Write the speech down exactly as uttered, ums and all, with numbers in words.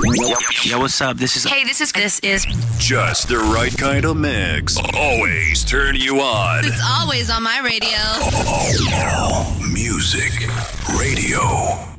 Yo, what's up? This is. Hey, this is. This is. Just the right kind of mix. Always turn you on. It's always on my radio. Music Radio.